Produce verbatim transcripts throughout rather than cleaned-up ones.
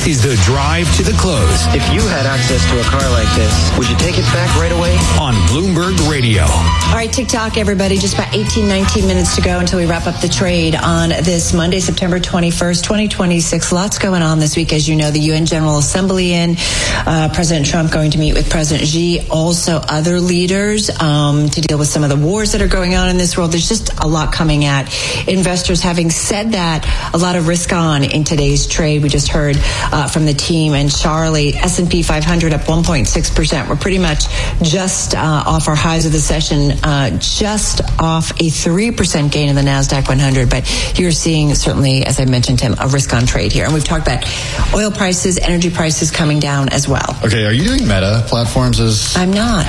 is The Drive to the Close. If you had access to a car like this, would you take it back right away? On Bloomberg Radio. All right, TikTok, everybody. Just about eighteen, nineteen minutes to go until we wrap up the trade on this Monday, September twenty-first, twenty twenty-six. Lots going on this week. As you know, the U N General Assembly in. Uh, President Trump going to meet with President Xi. Also other leaders um, to deal with some of the wars that are going on in this world. There's just a lot coming at investors. Having said that, a lot of risk on in today's trade. We just heard uh, from the team and Charlie, S and P five hundred up one point six percent. We're pretty much just uh, off our highs of the session, uh, just off a three percent gain in the NASDAQ one hundred. But you're seeing certainly, as I mentioned, Tim, a risk on trade here. And we've talked about oil prices, energy prices coming down as well. Okay, are you doing Meta Platforms? As I'm not.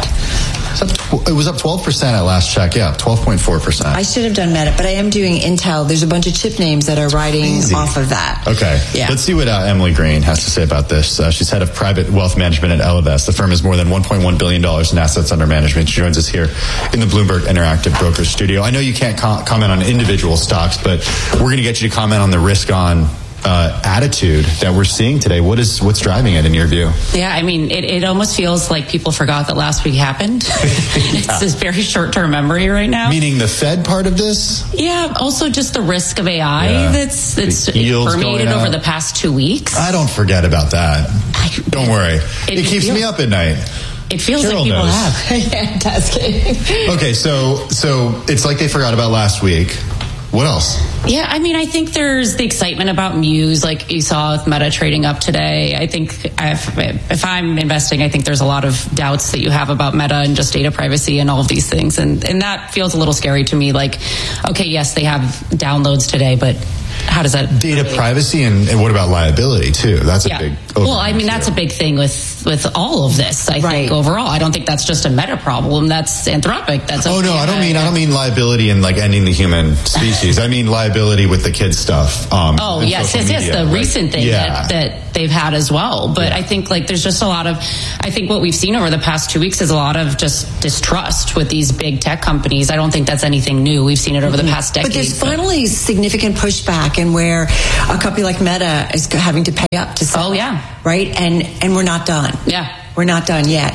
It was up twelve percent at last check. Yeah, twelve point four percent. I should have done Meta, but I am doing Intel. There's a bunch of chip names that are riding Easy. off of that. Okay. Yeah. Let's see what uh, Emily Green has to say about this. Uh, she's head of private wealth management at Ellevest. The firm has more than one point one billion dollars in assets under management. She joins us here in the Bloomberg Interactive Brokers studio. I know you can't com- comment on individual stocks, but we're going to get you to comment on the risk on Uh, attitude that we're seeing today. What is what's driving it in your view? Yeah, I mean, it, it almost feels like people forgot that last week happened. It's yeah. this very short-term memory right now. Meaning the Fed part of this? Yeah, also just the risk of A I yeah. that's that's permeated over the past two weeks. I don't forget about that. I, don't it, worry. It, it keeps feels, me up at night. It feels Carol like people knows. have. Yeah, it does. Okay, so so it's like they forgot about last week. What else? Yeah, I mean, I think there's the excitement about Muse, like you saw with Meta trading up today. I think if, if I'm investing, I think there's a lot of doubts that you have about Meta and just data privacy and all of these things. And, and that feels a little scary to me. Like, okay, yes, they have downloads today, but how does that... Data really? privacy and, and what about liability, too? That's a yeah. big... Well, I mean, that's a big thing with, with all of this, I right. think, overall. I don't think that's just a Meta problem. That's Anthropic. That's oh, no, I don't mean I don't mean liability and, like, ending the human species. I mean liability with the kids stuff. Um, oh, yes, yes, yes, the like, recent thing yeah. that, that they've had as well. But yeah. I think, like, there's just a lot of... I think what we've seen over the past two weeks is a lot of just distrust with these big tech companies. I don't think that's anything new. We've seen it over the past decade. But there's finally significant pushback, and where a company like Meta is having to pay up to sell. Oh, yeah. Right? And and we're not done. Yeah. We're not done yet.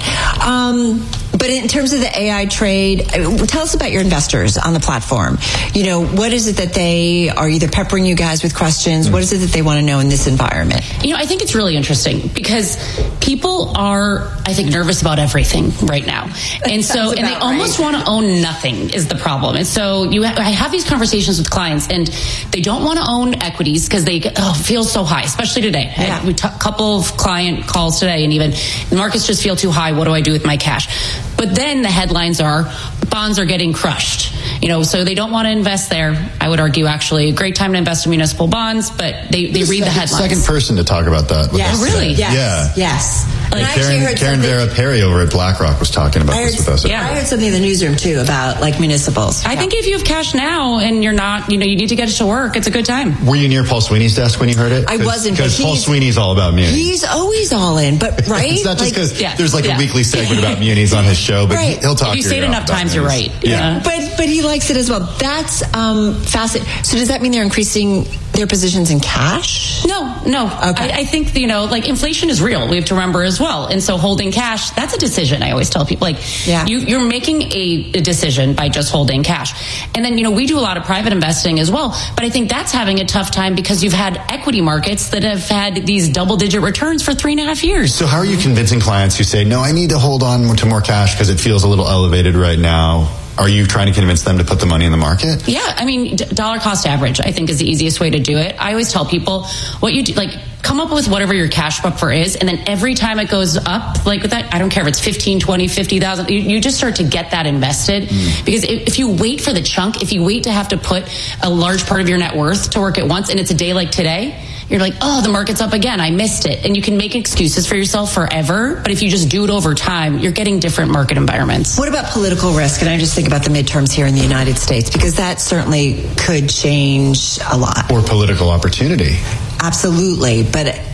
Um, but in terms of the A I trade, tell us about your investors on the platform. You know, what is it that they are either peppering you guys with questions? What is it that they want to know in this environment? You know, I think it's really interesting because people are, I think, nervous about everything right now. And so, and they right. almost want to own nothing is the problem. And so you, ha- I have these conversations with clients and they don't want to own equities because they get, oh, it feels so high, especially today. Yeah. I, we took a couple of client calls today and even the markets just feel too high. What do I do with my cash? But then the headlines are bonds are getting crushed. You know, so they don't want to invest there. I would argue, actually, a great time to invest in municipal bonds, but they, they read second, the headlines. Second person to talk about that. Yes. Oh, really? Yes. Yeah. Yes. Like Karen, Karen Vera Perry over at BlackRock was talking about heard, this with us. Yeah, I heard something in the newsroom, too, about, like, municipals. I yeah. think if you have cash now and you're not, you know, you need to get it to work, it's a good time. Were you near Paul Sweeney's desk when you heard it? I wasn't. Because Paul Sweeney's all about munis. He's always all in, but, right? It's not just because like, yeah, there's, like, yeah. a weekly segment about munis on his show, but right. he, he'll talk if you to say it enough times, munis. you're right. Yeah. yeah. But, but he likes it as well. That's um, fascinating. So does that mean they're increasing their positions in cash? No, no. Okay. I, I think, you know, like inflation is real. We have to remember as well. And so holding cash, that's a decision. I always tell people, like, yeah. you, you're making a, a decision by just holding cash. And then, you know, we do a lot of private investing as well. But I think that's having a tough time because you've had equity markets that have had these double digit returns for three and a half years. So how are you convincing clients who say, no, I need to hold on to more cash because it feels a little elevated right now? Are you trying to convince them to put the money in the market? Yeah, I mean, d- dollar cost average, I think, is the easiest way to do it. I always tell people what you do, like, come up with whatever your cash buffer is, and then every time it goes up, like with that, I don't care if it's fifteen, twenty, fifty thousand, you, you just start to get that invested. Mm. Because if, if you wait for the chunk, if you wait to have to put a large part of your net worth to work at once, and it's a day like today, you're like, oh, the market's up again, I missed it. And you can make excuses for yourself forever, but if you just do it over time, you're getting different market environments. What about political risk? And I just think about the midterms here in the United States, because that certainly could change a lot. Or political opportunity. Absolutely. But,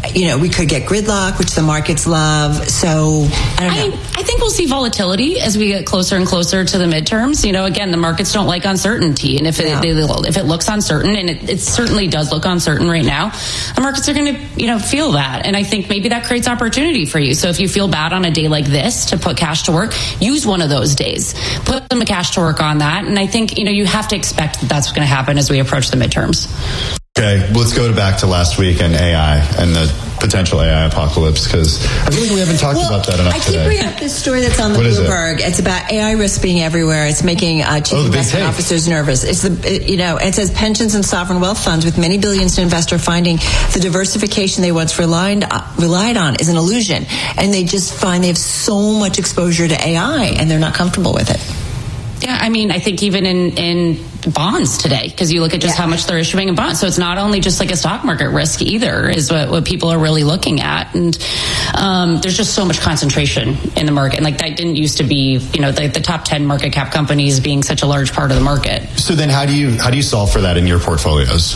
you know, we could get gridlock, which the markets love. So I don't know. I, I think we'll see volatility as we get closer and closer to the midterms. You know, again, the markets don't like uncertainty, and if it Yeah. they, if it looks uncertain, and it, it certainly does look uncertain right now, the markets are going to, you know, feel that. And I think maybe that creates opportunity for you. So if you feel bad on a day like this to put cash to work, use one of those days. Put some cash to work on that. And I think, you know, you have to expect that that's going to happen as we approach the midterms. Okay, let's go back to last week and A I and the potential A I apocalypse, because I feel like we haven't talked Well, about that enough I keep today. bringing up this story that's on the What is it? Bloomberg. It's about A I risk being everywhere. It's making uh, chief Oh, the big investment take. officers nervous. It's the it, you know it says pensions and sovereign wealth funds with many billions to invest are finding the diversification they once relied uh, relied on is an illusion, and they just find they have so much exposure to A I and they're not comfortable with it. Yeah, I mean, I think even in, in bonds today, because you look at just Yeah. how much they're issuing in bonds. So it's not only just like a stock market risk either, is what, what people are really looking at. And um, there's just so much concentration in the market. And like that didn't used to be, you know, the, the top ten market cap companies being such a large part of the market. So then how do you how do you solve for that in your portfolios?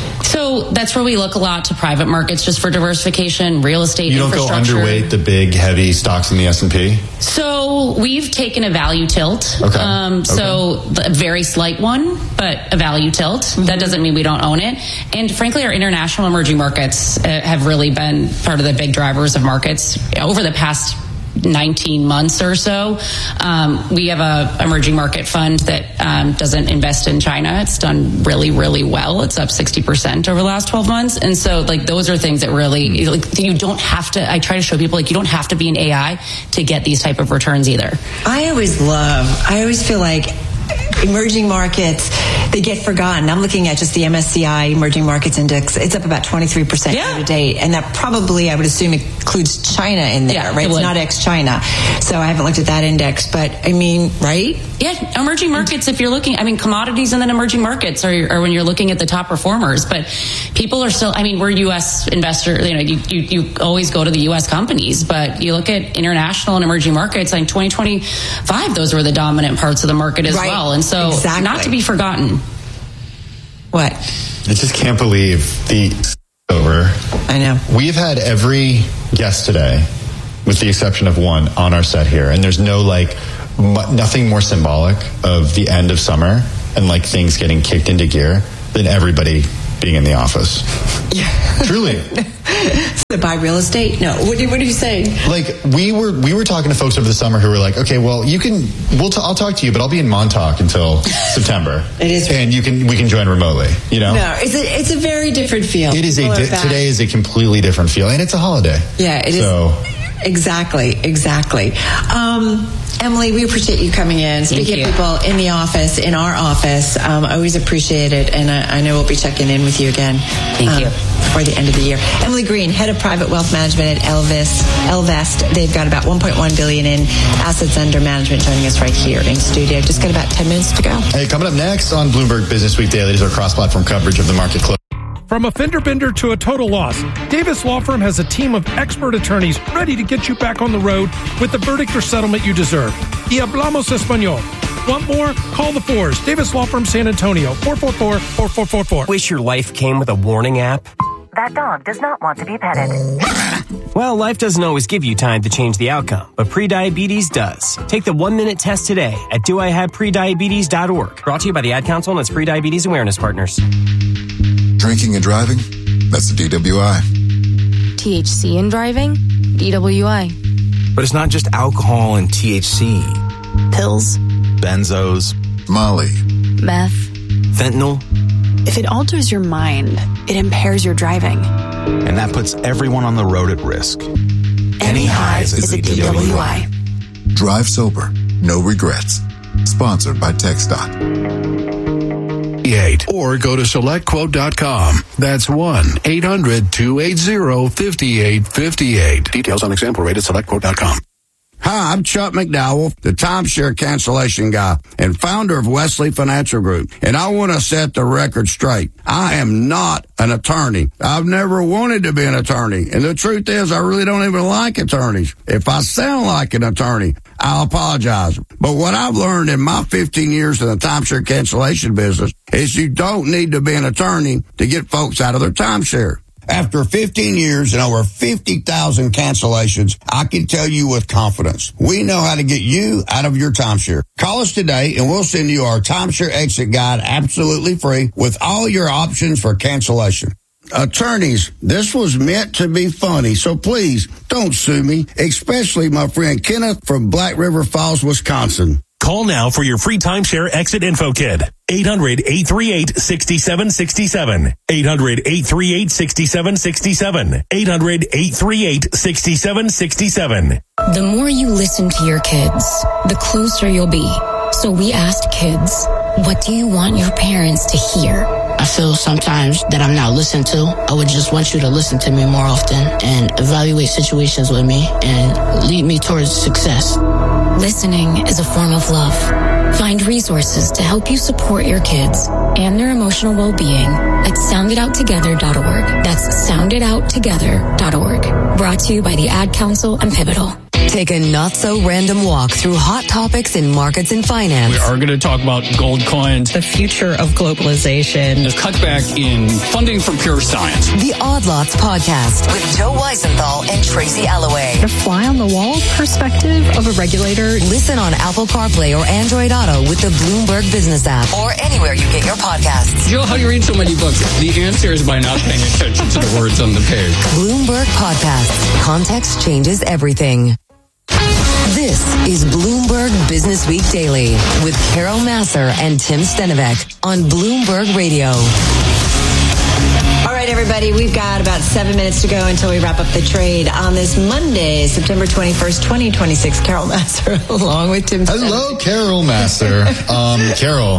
So that's where we look a lot to private markets just for diversification, real estate, You don't go infrastructure. underweight the big, heavy stocks in the S and P? So we've taken a value tilt. Okay. Um, so a very slight one, but a value tilt. Mm-hmm. That doesn't mean we don't own it. And frankly, our international emerging markets uh, have really been part of the big drivers of markets over the past nineteen months or so. Um, we have a emerging market fund that um, doesn't invest in China. It's done really, really well. It's up sixty percent over the last twelve months. And so like those are things that really, like, you don't have to, I try to show people like you don't have to be in A I to get these type of returns either. I always love, I always feel like emerging markets, they get forgotten. I'm looking at just the M S C I Emerging Markets Index. It's up about twenty-three percent Yeah. year to date. And that probably, I would assume, includes China in there, Yeah, right? it It's would. not ex-China. So I haven't looked at that index. But, I mean, right? Yeah, emerging markets, if you're looking, I mean, commodities and then emerging markets are, are when you're looking at the top performers. But people are still, I mean, we're U S investors, you know, you, you, you always go to the U S companies, but you look at international and emerging markets, like twenty twenty-five, those were the dominant parts of the market as Right. well. And so, Exactly. not to be forgotten. What? I just can't believe the over. I know. We've had every guest today, with the exception of one, on our set here, and there's no like m- nothing more symbolic of the end of summer and like things getting kicked into gear than everybody being in the office. Yeah. Truly. To buy real estate? No. What, do, what are you saying? Like we were, we were talking to folks over the summer who were like, "Okay, well, you can, we'll, t- I'll talk to you, but I'll be in Montauk until September, It is- and you can, we can join remotely." You know, No, it's a, it's a very different feel. it is a People are di- back. today is a completely different feel, and it's a holiday. Yeah, it is. So, Exactly, exactly. Um, Emily, we appreciate you coming in. Speaking you. of people in the office, in our office, um, I always appreciate it, and I, I know we'll be checking in with you again. Thank um, you. Before the end of the year. Emily Green, Head of Private Wealth Management at Elvis, Elvest. They've got about one point one billion dollars in assets under management, joining us right here in studio. Just got about ten minutes to go. hey, coming up next on Bloomberg Business Week Daily is our cross-platform coverage of the market close. From a fender bender to a total loss, Davis Law Firm has a team of expert attorneys ready to get you back on the road with the verdict or settlement you deserve. Y hablamos español. Want more? Call the fours. Davis Law Firm San Antonio, four four four, four four four four. Wish your life came with a warning app? That dog does not want to be petted. Well, life doesn't always give you time to change the outcome, but prediabetes does. Take the one-minute test today at do I have prediabetes dot org. Brought to you by the Ad Council and its Prediabetes Awareness Partners. Drinking and driving? That's the D W I. T H C in driving? D W I. But it's not just alcohol and T H C. Pills, Benzos, Molly. meth. fentanyl, If it alters your mind, it impairs your driving. and that puts everyone on the road at risk. Any highs is a D W I. Drive sober. No regrets. Sponsored by TxDOT. Or go to select quote dot com. That's one eight hundred two eight zero five eight five eight. Details on example rate at select quote dot com. Hi, I'm Chuck McDowell, the timeshare cancellation guy and founder of Wesley Financial Group. And I want to set the record straight. I am not an attorney. I've never wanted to be an attorney. And the truth is, I really don't even like attorneys. If I sound like an attorney, I'll apologize. But what I've learned in my fifteen years in the timeshare cancellation business is you don't need to be an attorney to get folks out of their timeshare. After fifteen years and over fifty thousand cancellations, I can tell you with confidence, we know how to get you out of your timeshare. Call us today and we'll send you our timeshare exit guide absolutely free with all your options for cancellation. Attorneys, this was meant to be funny, so please don't sue me, especially my friend Kenneth from Black River Falls, Wisconsin. Call now for your free timeshare exit info kit. eight hundred, eight three eight, six seven six seven. eight hundred, eight three eight, six seven six seven. eight hundred, eight three eight, six seven six seven. The more you listen to your kids, the closer you'll be. So we asked kids, what do you want your parents to hear? I feel sometimes that I'm not listened to. I would just want you to listen to me more often and evaluate situations with me and lead me towards success. Listening is a form of love. Find resources to help you support your kids and their emotional well-being at sound it out together dot org. That's sound it out together dot org. Brought to you by the Ad Council and Pivotal. Take a not-so-random walk through hot topics in markets and finance. We are going to talk about gold coins, the future of globalization, the cutback in funding for pure science. The Odd Lots Podcast with Joe Weisenthal and Tracy Alloway. The fly-on-the-wall perspective of a regulator. Listen on Apple CarPlay or Android Auto with the Bloomberg Business app or anywhere you get your podcasts. Joe, how do you read so many books? The answer is by not paying attention to the words on the page. Bloomberg Podcasts. Context changes everything. This is Bloomberg Business Week Daily with Carol Masser and Tim Stenovec on Bloomberg Radio. All right, everybody, we've got about seven minutes to go until we wrap up the trade on this Monday, September twenty-first, twenty twenty-six. Carol Masser along with Tim Stenovec. Hello, Carol Masser. um, Carol.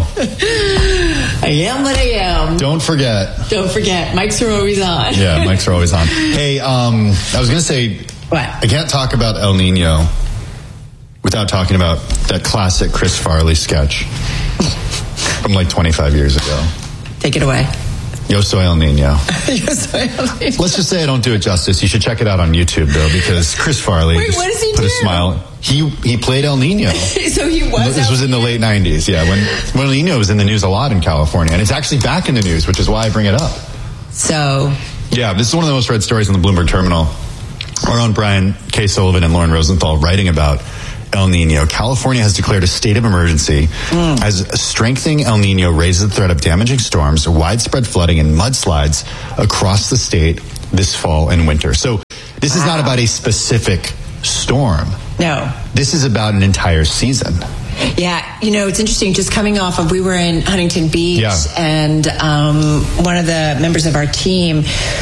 I am what I am. Don't forget. Don't forget. Mics are always on. Yeah, mics are always on. Hey, um, I was going to say, what? I can't talk about El Nino without talking about that classic Chris Farley sketch from like twenty-five years ago. Take it away. Yo soy El Nino. Yo soy El Nino. Let's just say I don't do it justice. You should check it out on YouTube, though, because Chris Farley Wait, what does he put do? a smile. He he played El Nino. So he was. This was in the late nineties, yeah, when, when El Nino was in the news a lot in California, and it's actually back in the news, which is why I bring it up. So. Yeah, this is one of the most read stories on the Bloomberg Terminal. Our own Brian K. Sullivan and Lauren Rosenthal writing about El Nino. California has declared a state of emergency mm. as a strengthening El Nino raises the threat of damaging storms, widespread flooding, and mudslides across the state this fall and winter. So this wow. is not about a specific storm. No. This is about an entire season. Yeah, you know, it's interesting. Just coming off of, we were in Huntington Beach, yeah. and um, one of the members of our team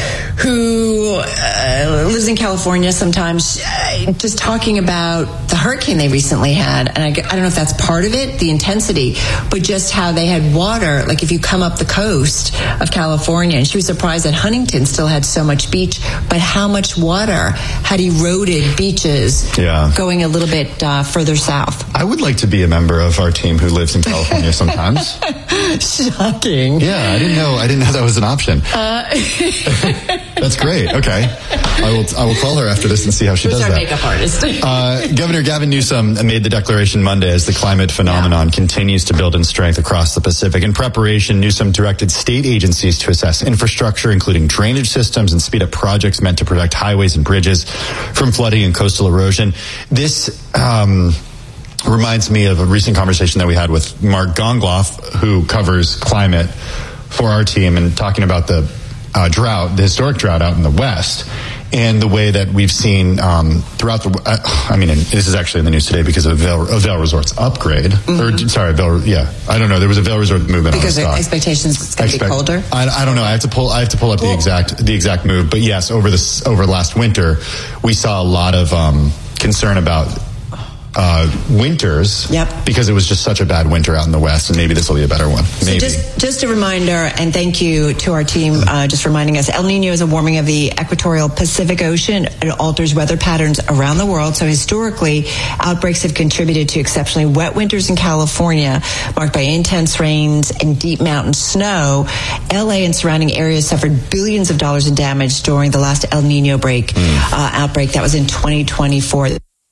who uh, lives in California sometimes, uh, just talking about the hurricane they recently had. And I, I don't know if that's part of it, the intensity, but just how they had water. Like if you come up the coast of California, and she was surprised that Huntington still had so much beach, but how much water had eroded beaches yeah. going a little bit uh, further south. I would like to be a member of our team who lives in California sometimes. Shocking. Yeah, I didn't know. I didn't know that was an option. Uh, That's great. Okay, I will. I will call her after this and see how she Who's does our that. Makeup artist. uh, Governor Gavin Newsom made the declaration Monday as the climate phenomenon yeah. continues to build in strength across the Pacific. In preparation, Newsom directed state agencies to assess infrastructure, including drainage systems, and speed up projects meant to protect highways and bridges from flooding and coastal erosion. This. Um, reminds me of a recent conversation that we had with Mark Gongloff, who covers climate for our team, and talking about the uh, drought, the historic drought out in the West, and the way that we've seen um, throughout the. Uh, I mean, and this is actually in the news today because of Vail, of Vail Resort's upgrade. Mm-hmm. Or sorry, Vail. Yeah, I don't know. There was a Vail Resort movement because on of the expectations it's going to be colder. I, I don't know. I have to pull. I have to pull up cool. the exact the exact move. But yes, over this over last winter, we saw a lot of um, concern about. Uh, winters, yep. because it was just such a bad winter out in the West, and maybe this will be a better one. Maybe. So just, just a reminder, and thank you to our team, uh, just reminding us, El Nino is a warming of the equatorial Pacific Ocean. It alters weather patterns around the world. So historically, outbreaks have contributed to exceptionally wet winters in California, marked by intense rains and deep mountain snow. L A and surrounding areas suffered billions of dollars in damage during the last El Nino break mm. uh, outbreak. That was in twenty twenty-four.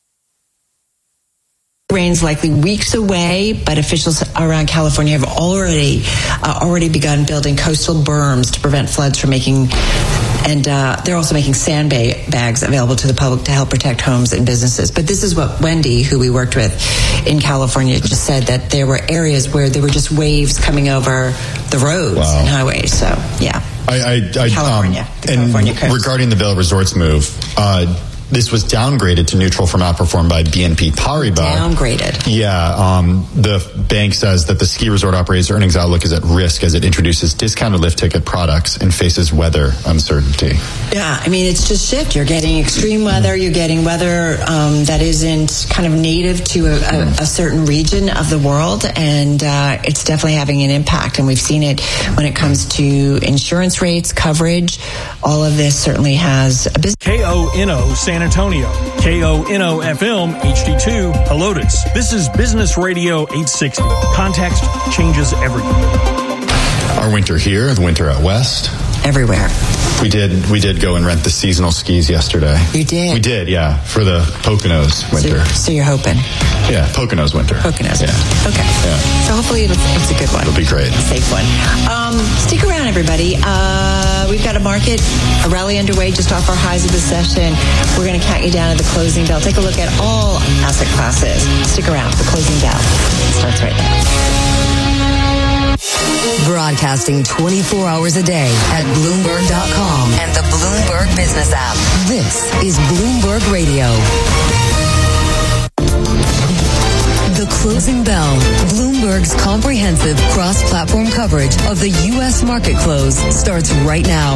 Rain's likely weeks away, but officials around California have already uh, already begun building coastal berms to prevent floods from making And uh, they're also making sandbags available to the public to help protect homes and businesses. But this is what Wendy, who we worked with in California, just said, that there were areas where there were just waves coming over the roads Wow. and highways. So, yeah. I, I, I, California. Um, The and California coast. regarding the Vail Resorts move, uh, this was downgraded to neutral from outperform by B N P Paribas. Downgraded. Yeah, um, the bank says that the ski resort operator's earnings outlook is at risk as it introduces discounted lift ticket products and faces weather uncertainty. Yeah, I mean, it's just shift. You're getting extreme weather. You're getting weather um, that isn't kind of native to a, a, a certain region of the world, and uh, it's definitely having an impact. And we've seen it when it comes to insurance rates, coverage. All of this certainly has a business. K O N O San Antonio, K O N O F M H D two Helotes. This is Business Radio eight sixty. Context changes everything. Our winter here, the winter out west. Everywhere. We did we did go and rent the seasonal skis yesterday. You did? We did, yeah, for the Poconos winter. So, so you're hoping. Yeah, Poconos winter. Poconos. Yeah. Okay. Yeah. So hopefully it'll, it's a good one. It'll be great. A safe one. Um, stick around, everybody. Uh, we've got a market, a rally underway just off our highs of the session. We're going to count you down to the closing bell. Take a look at all asset classes. Stick around. The closing bell starts right now. Broadcasting twenty-four hours a day at Bloomberg dot com and the Bloomberg Business app. This is Bloomberg Radio. The Closing Bell, Bloomberg's comprehensive cross-platform coverage of the U S market close, starts right now.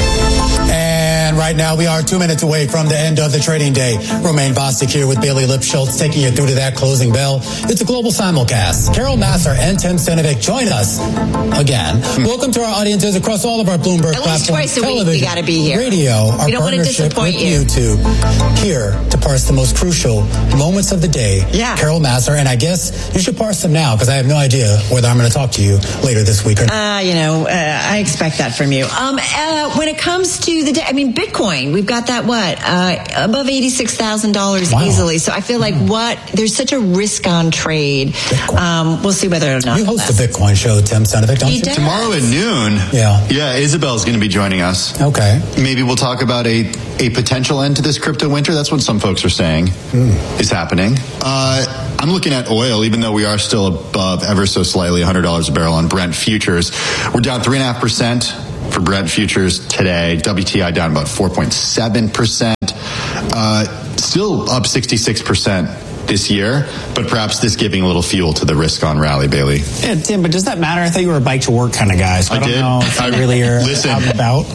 And right now we are two minutes away from the end of the trading day. Romaine Bostic here with Bailey Lipschultz taking you through to that closing bell. It's a global simulcast. Carol Massar and Tim Stenovic join us again. Welcome to our audiences across all of our Bloomberg At platforms. least twice a week we got to be here. Radio, our we don't want to partnership disappoint with you. YouTube. Here to parse the most crucial moments of the day. Yeah. Carol Massar, and I guess you should parse them now because I have no idea whether I'm going to talk to you later this week or not. Uh, you know, uh, I expect that from you. Um, uh, when it comes to the day, I mean, Bitcoin, we've got that, what, uh, above eighty-six thousand dollars wow. easily. So I feel like what, there's such a risk on trade. Um, we'll see whether or not. You host the Bitcoin show, Tim Stenovic, don't he you? Does. Tomorrow at noon. Yeah. Yeah, Isabel's going to be joining us. Okay. Maybe we'll talk about a, a potential end to this crypto winter. That's what some folks are saying mm. is happening. Uh, I'm looking at oil, even though we are still above ever so slightly one hundred dollars a barrel on Brent futures. We're down three point five percent for Brent futures today. W T I down about four point seven percent. Uh, still up sixty-six percent this year, but perhaps this giving a little fuel to the risk-on rally, Bailey. Yeah, Tim, but does that matter? I thought you were a bike-to-work kind of guy, so I, I don't did. know if I you really are listen, out and about.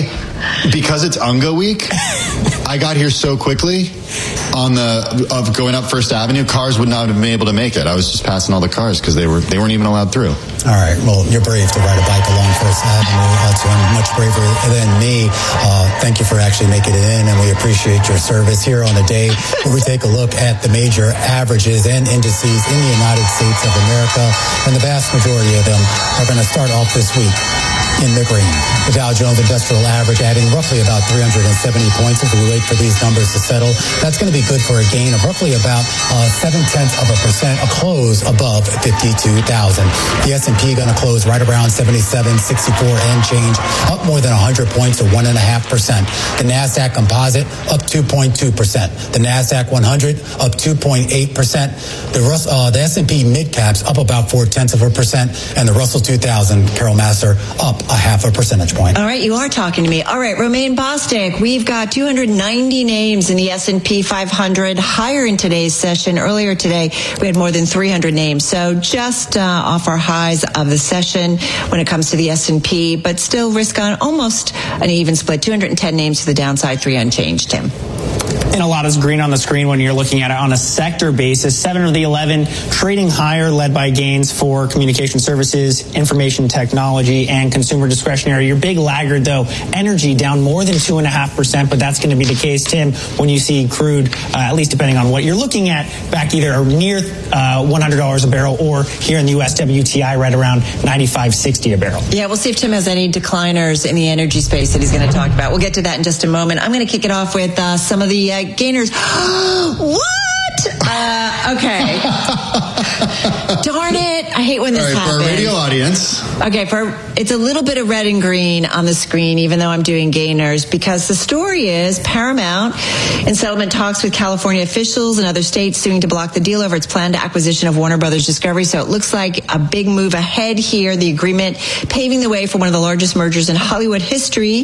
I, because it's Unga week, I got here so quickly on the of going up First Avenue. Cars would not have been able to make it. I was just passing all the cars because they were they weren't even allowed through. All right. Well, you're brave to ride a bike along First Avenue. Uh, so I'm much braver than me. Uh, thank you for actually making it in, and we appreciate your service here on the day where we take a look at the major averages and indices in the United States of America, and the vast majority of them are going to start off this week in the green. The Dow Jones Industrial Average adding roughly about three hundred seventy points as we wait for these numbers to settle. That's going to be good for a gain of roughly about uh, seven tenths of a percent, a close above fifty-two thousand. The S and P going to close right around seventy-seven, sixty-four and change, up more than one hundred points or one point five percent. The NASDAQ Composite up two point two percent. The NASDAQ one hundred up two point eight percent. The, Rus- uh, the S and P mid caps up about four tenths of a percent, and the Russell two thousand, Carol Massar, up a half a percentage point. All right, you are talking to me. All right, Romaine Bostic, we've got two hundred ninety names in the S and P five hundred higher in today's session. Earlier today, we had more than three hundred names. So just uh, off our highs of the session when it comes to the S and P, but still risk on almost an even split. two hundred ten names to the downside, three unchanged, Tim. And a lot is green on the screen when you're looking at it on a sector basis. Seven of the eleven trading higher, led by gains for communication services, information technology, and consumer discretionary. Your big laggard, though, energy down more than two and a half percent, but that's going to be the case, Tim, when you see crude, uh, at least depending on what you're looking at, back either near uh, one hundred dollars a barrel or here in the U S W T I right around ninety-five sixty a barrel. Yeah, we'll see if Tim has any decliners in the energy space that he's going to talk about. We'll get to that in just a moment. I'm going to kick it off with uh, some of the uh, gainers. What? Uh, okay. Darn it. I hate when this All right, happens. for our radio audience. Okay, for it's a little bit of red and green on the screen, even though I'm doing gainers, because the story is Paramount in settlement talks with California officials and other states suing to block the deal over its planned acquisition of Warner Brothers Discovery. So it looks like a big move ahead here. The agreement paving the way for one of the largest mergers in Hollywood history.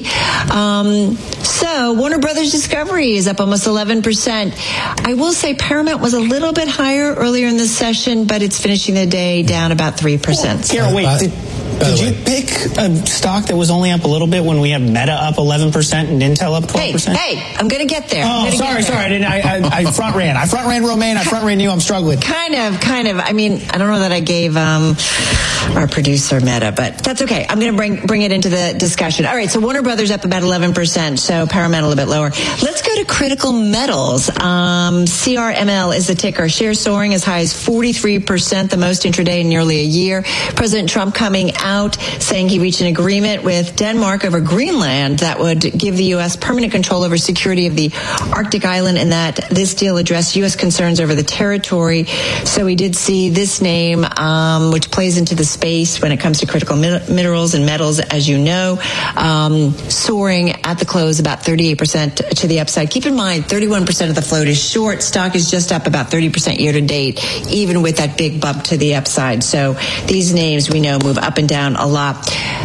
Um, so Warner Brothers Discovery is up almost eleven percent. I will say Paramount was a little bit higher earlier in the session, but it's finishing the day down about three percent. Carol, wait, did, did you pick a stock that was only up a little bit when we have Meta up eleven percent and Intel up twelve percent? Hey, hey, I'm going to get there. Oh, sorry, sorry. I didn't. I, I, I front ran. I front ran Romaine. I front ran you. I'm struggling. Kind of, kind of. I mean, I don't know that I gave um, our producer Meta, but that's okay. I'm going to bring bring it into the discussion. All right, so Warner Brothers up about eleven percent, so Paramount a little bit lower. Let's go to critical metals. Um, C R M L is the ticker. Shares soaring as high as forty-three percent, the most intraday in nearly a year. President Trump coming out saying he reached an agreement with Denmark over Greenland that would give the U S permanent control over security of the Arctic island, and that this deal addressed U S concerns over the territory. So we did see this name, um, which plays into the space when it comes to critical min- minerals and metals, as you know, um, soaring at the close about thirty-eight percent to the upside. Keep in mind, thirty-one percent of the float is short. Stock is just up about thirty percent year to date, even with that big bump to the upside. So these names we know move up and down a lot.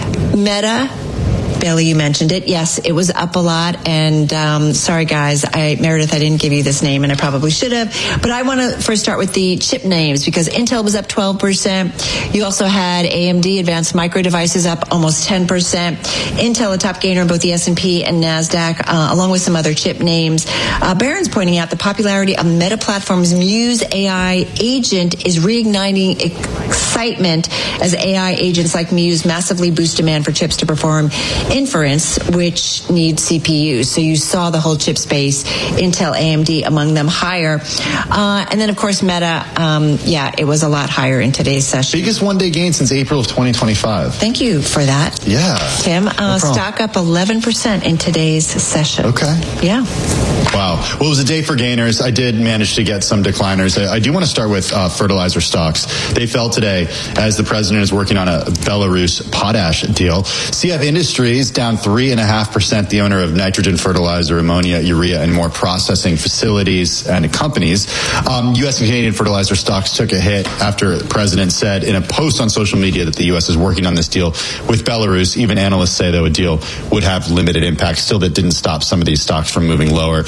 Meta, Bailey, you mentioned it. Yes, it was up a lot. And um, sorry, guys, I, Meredith, I didn't give you this name, and I probably should have. But I want to first start with the chip names, because Intel was up twelve percent. You also had A M D, Advanced Micro Devices, up almost ten percent. Intel, a top gainer in both the S and P and NASDAQ, uh, along with some other chip names. Uh, Barron's pointing out the popularity of Meta Platforms' Muse A I agent is reigniting excitement as A I agents like Muse massively boost demand for chips to perform inference, which needs C P Us. So you saw the whole chip space, Intel, A M D among them higher. Uh, and then, of course, Meta, um, yeah, it was a lot higher in today's session. Biggest one-day gain since April of twenty twenty-five. Thank you for that. Yeah. Tim, uh, no stock up eleven percent in today's session. Okay. Yeah. Wow. Well, it was a day for gainers. I did manage to get some decliners. I, I do want to start with uh, fertilizer stocks. They fell today as the president is working on a Belarus potash deal. C F Industries down three point five percent, the owner of nitrogen fertilizer, ammonia, urea, and more processing facilities and companies. Um, U S and Canadian fertilizer stocks took a hit after the president said in a post on social media that the U S is working on this deal with Belarus. Even analysts say, though, a deal would have limited impact. Still, that didn't stop some of these stocks from moving lower.